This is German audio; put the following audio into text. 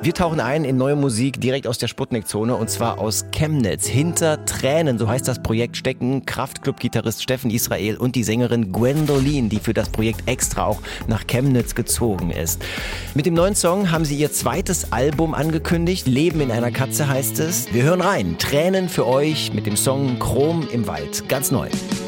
Wir tauchen ein in neue Musik direkt aus der Sputnik-Zone und zwar aus Chemnitz. Hinter Tränen, so heißt das Projekt, stecken Kraftklub-Gitarrist Steffen Israel und die Sängerin Gwendoline, die für das Projekt extra auch nach Chemnitz gezogen ist. Mit dem neuen Song haben sie ihr zweites Album angekündigt. Leben in einer Katze heißt es. Wir hören rein. Tränen für euch mit dem Song Chrom im Wald. Ganz neu.